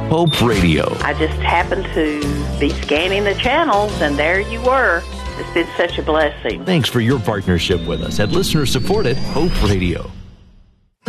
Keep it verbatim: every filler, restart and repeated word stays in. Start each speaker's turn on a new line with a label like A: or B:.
A: Hope Radio.
B: I just happened to be scanning the channels, and there you were. It's been such a blessing.
A: Thanks for your partnership with us at listener-supported Hope Radio.